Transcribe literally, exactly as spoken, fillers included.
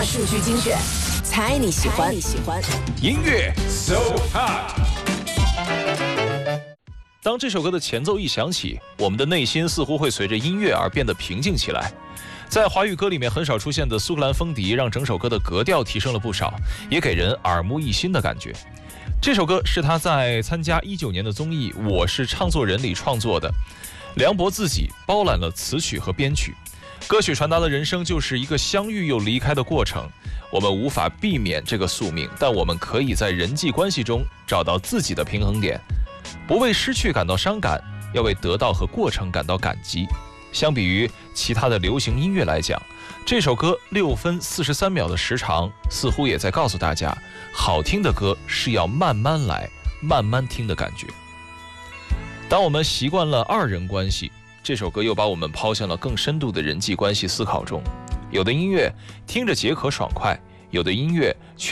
数据精选，猜你喜欢。你喜欢音乐 So Hot。当这首歌的前奏一响起，我们的内心似乎会随着音乐而变得平静起来。在华语歌里面很少出现的苏格兰风笛，让整首歌的格调提升了不少，也给人耳目一新的感觉。这首歌是他在参加一九年的综艺《我是唱作人》里创作的，梁博自己包揽了词曲和编曲。歌曲传达的人生就是一个相遇又离开的过程，我们无法避免这个宿命，但我们可以在人际关系中找到自己的平衡点，不为失去感到伤感，要为得到和过程感到感激。相比于其他的流行音乐来讲，这首歌六分四十三秒的时长，似乎也在告诉大家，好听的歌是要慢慢来，慢慢听的感觉。当我们习惯了二人关系，这首歌又把我们抛向了更深度的人际关系思考中。有的音乐听着解渴爽快，有的音乐却